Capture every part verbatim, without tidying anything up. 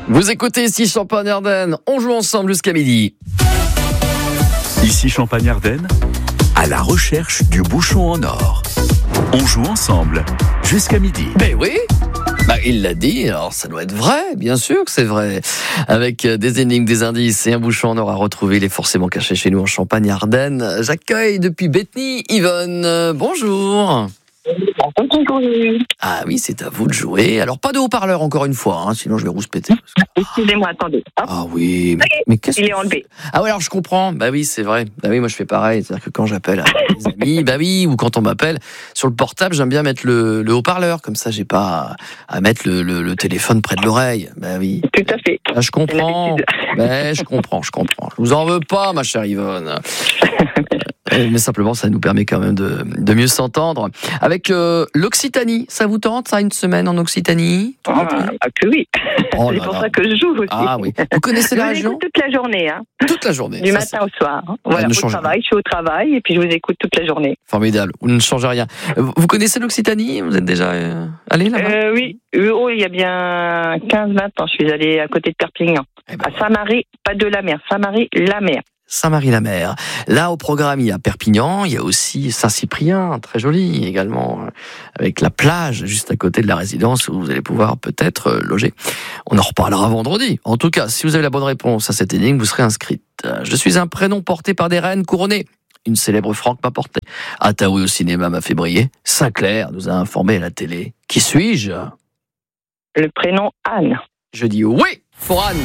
Vous écoutez ici Champagne-Ardenne, on joue ensemble jusqu'à midi. Ici Champagne-Ardenne, à la recherche du bouchon en or. On joue ensemble jusqu'à midi. Ben oui, bah, il l'a dit, alors ça doit être vrai, bien sûr que c'est vrai. Avec des énigmes, des indices et un bouchon en or à retrouver, il est forcément caché chez nous en Champagne-Ardenne. J'accueille depuis Bétheny Yvonne, bonjour. Ah oui, c'est à vous de jouer. Alors pas de haut-parleur encore une fois, hein, sinon je vais rouspéter. Que... Excusez-moi, attendez. Hop. Ah oui, mais, mais qu'est-ce Il que... est enlevé. Ah ouais, alors je comprends. Bah oui, c'est vrai. Bah oui, moi je fais pareil. C'est-à-dire que quand j'appelle à mes amis, bah oui, ou quand on m'appelle sur le portable, j'aime bien mettre le, le haut-parleur. Comme ça, j'ai pas à, à mettre le, le, le téléphone près de l'oreille. Bah oui. Tout à fait. Bah, je comprends. Bah, je comprends, je comprends. Je vous en veux pas, ma chère Yvonne. Mais simplement, ça nous permet quand même de, de mieux s'entendre. Avec euh, l'Occitanie, ça vous tente, ça, une semaine en Occitanie? Ah, ah que oui. Oh c'est là pour là. ça que je joue aussi. Ah oui. Vous connaissez la je vous région? écoute toute la journée. Hein. Toute la journée. Du ça, matin au soir. Hein. Voilà, ne au change travail, je suis au travail et puis je vous écoute toute la journée. Formidable. Vous ne changez rien. Vous connaissez l'Occitanie? Vous êtes déjà euh, allé là-bas? euh, Oui. Oh, il y a bien quinze vingt ans, je suis allée à côté de Perpignan. Eh ben, à Saint-Marie, pas de la mer, Saint-Marie, la mer. Saint-Marie-la-Mer. Là, au programme, il y a Perpignan, il y a aussi Saint-Cyprien, très joli également, avec la plage juste à côté de la résidence où vous allez pouvoir peut-être loger. On en reparlera vendredi. En tout cas, si vous avez la bonne réponse à cette énigme, vous serez inscrite. Je suis un prénom porté par des reines couronnées. Une célèbre Franck m'a porté. Ataoui au cinéma m'a fait briller. Sinclair nous a informé à la télé. Qui suis-je? Le prénom Anne. Je dis oui pour Anne.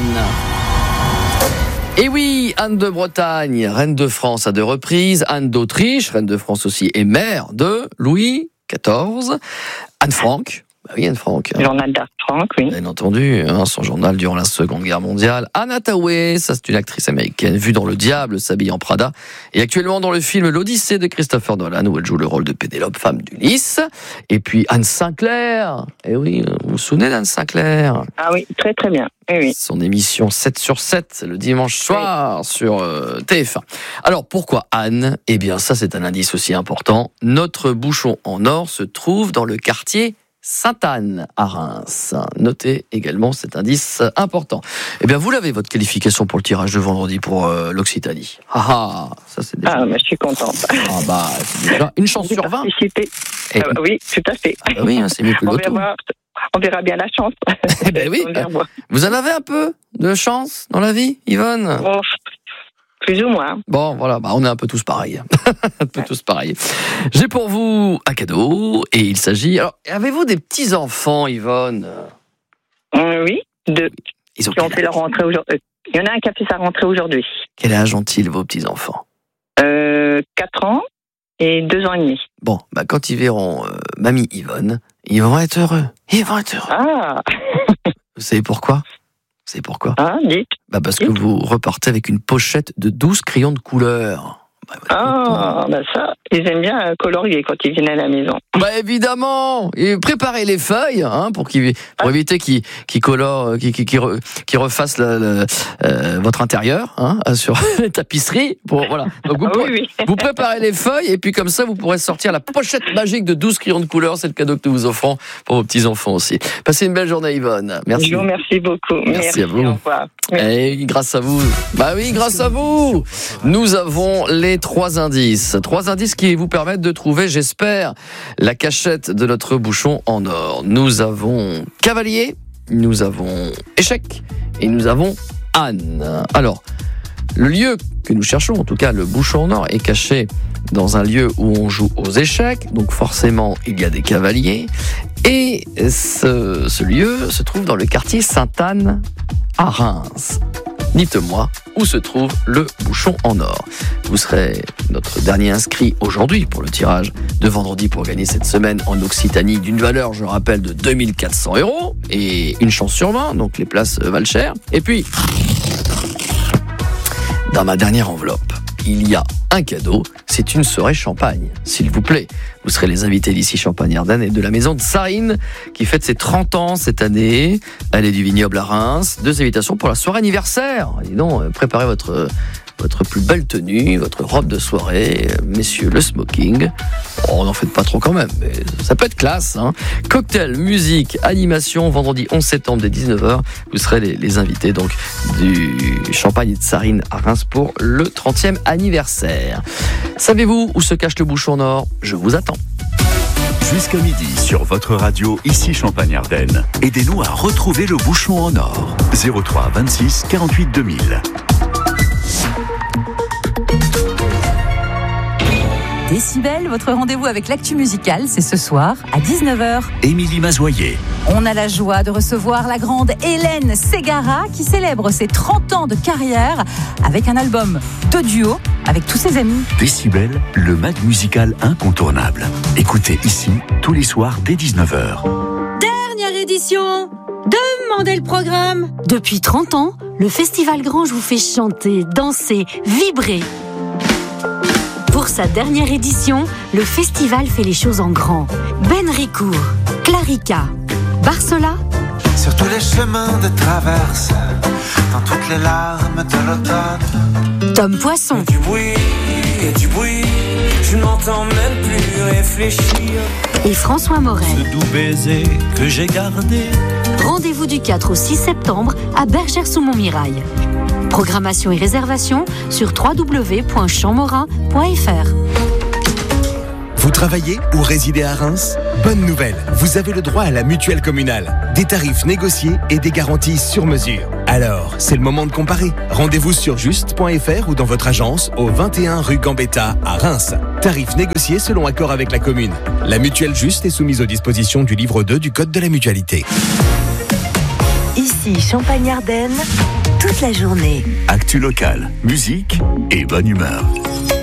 Et oui, Anne de Bretagne, reine de France à deux reprises, Anne d'Autriche, reine de France aussi, et mère de Louis quatorze, Anne Frank. Bah oui, Anne Frank. Le journal d'Art Frank, oui. Bien entendu, hein, son journal durant la Seconde Guerre mondiale. Anne Hathaway, ça c'est une actrice américaine vue dans Le Diable s'habille en Prada et actuellement dans le film L'Odyssée de Christopher Nolan où elle joue le rôle de Pénélope, femme d'Ulysse. Et puis Anne Sinclair, eh oui, vous vous souvenez d'Anne Sinclair? Ah oui, très très bien. Oui, oui. Son émission sept sur sept le dimanche soir oui. sur euh, T F un. Alors pourquoi Anne? Eh bien ça c'est un indice aussi important. Notre bouchon en or se trouve dans le quartier Sainte-Anne à Reims. Notez également cet indice important. Eh bien, vous l'avez, votre qualification pour le tirage de vendredi pour euh, l'Occitanie. Ah ah, ça c'est déjà... Ah, mais je suis contente. Ah bah, c'est déjà une chance sur vingt. Et... Euh, oui, tout à fait. Ah bah oui, hein, c'est mieux que le loto. On verra bien la chance. Eh ben oui. Vous en avez un peu de chance dans la vie, Yvonne? Bon, plus ou moins. Bon, voilà, bah on est un peu tous pareils. un peu tous pareils. J'ai pour vous un cadeau, et il s'agit... Alors, avez-vous des petits-enfants, Yvonne? euh, Oui, deux. Ils ont qui ont fait leur rentrée aujourd'hui. Il y en a un qui a fait sa rentrée aujourd'hui. Quel âge ont-ils, vos petits-enfants? euh, quatre ans et deux ans et demi. Bon, bah quand ils verront euh, mamie Yvonne, ils vont être heureux. Ils vont être heureux. Ah. Vous savez pourquoi? Vous savez pourquoi? Ah, dites. Bah parce dites. que vous repartez avec une pochette de douze crayons de couleur. Bah, ah, bah ça, ils aiment bien colorier quand ils viennent à la maison. Bah évidemment, et préparez les feuilles hein, pour, qu'ils, pour ah. éviter qu'ils, qu'ils colorent, qu'ils, qu'ils, qu'ils refassent le, le, euh, votre intérieur hein, sur les tapisseries. Pour, voilà. Donc vous, ah, pourrez, oui, oui. vous préparez les feuilles et puis comme ça vous pourrez sortir la pochette magique de douze crayons de couleur. C'est le cadeau que nous vous offrons pour vos petits enfants aussi. Passez une belle journée, Yvonne. Merci. Je vous remercie beaucoup. Merci, Merci à vous. Au revoir. Et grâce à vous. Bah oui, grâce à vous. Nous avons les trois indices. Trois indices qui vous permettent de trouver, j'espère, la cachette de notre bouchon en or. Nous avons cavalier, nous avons échec et nous avons Anne. Alors, le lieu que nous cherchons, en tout cas le bouchon en or, est caché dans un lieu où on joue aux échecs. Donc forcément, il y a des cavaliers. Et ce, ce lieu se trouve dans le quartier Sainte-Anne à Reims. Dites-moi où se trouve le bouchon en or. Vous serez notre dernier inscrit aujourd'hui pour le tirage de vendredi pour gagner cette semaine en Occitanie d'une valeur, je rappelle, de deux mille quatre cents euros et une chance sur vingt, donc les places valent cher. Et puis, dans ma dernière enveloppe, il y a un cadeau, c'est une soirée champagne, s'il vous plaît. Vous serez les invités d'ici Champagne-Ardenne et de la maison de Sarine qui fête ses trente ans cette année. Allée du Vignoble à Reims. Deux invitations pour la soirée anniversaire. Dis donc, préparez votre, votre plus belle tenue, votre robe de soirée, messieurs, le smoking. Oh, n'en faites pas trop quand même, mais ça peut être classe. Hein. Cocktail, musique, animation, vendredi onze septembre dès dix-neuf heures. Vous serez les, les invités donc du Champagne et de Tsarine à Reims pour le trentième anniversaire. Savez-vous où se cache le bouchon en or ? Je vous attends. Jusqu'à midi sur votre radio, ici Champagne-Ardenne. Aidez-nous à retrouver le bouchon en or. zéro trois vingt-six quarante-huit deux mille. Décibel, votre rendez-vous avec l'actu musicale, c'est ce soir à dix-neuf heures. Émilie Mazoyer. On a la joie de recevoir la grande Hélène Ségara qui célèbre ses trente ans de carrière avec un album de duo avec tous ses amis. Décibel, le mag musical incontournable. Écoutez ici tous les soirs dès dix-neuf heures. Dernière édition, demandez le programme. Depuis trente ans, le Festival Grange vous fait chanter, danser, vibrer. Pour sa dernière édition, le festival fait les choses en grand. Ben Ricourt, Clarica, Barsola. Sur tous les chemins de traverse, dans toutes les larmes de l'automne. Tom Poisson. Du bruit, et du bruit, je ne m'entends même plus réfléchir. Et François Morel. Ce doux baiser que j'ai gardé. Rendez-vous du quatre au six septembre à Bergère-sous-Montmirail. Programmation et réservation sur w w w point champmorin point f r. Vous travaillez ou résidez à Reims ? Bonne nouvelle, vous avez le droit à la mutuelle communale. Des tarifs négociés et des garanties sur mesure. Alors, c'est le moment de comparer. Rendez-vous sur juste point f r ou dans votre agence au vingt et un rue Gambetta à Reims. Tarifs négociés selon accord avec la commune. La mutuelle Juste est soumise aux dispositions du livre deux du Code de la mutualité. Ici Champagne-Ardenne, toute la journée. Actu locale, musique et bonne humeur.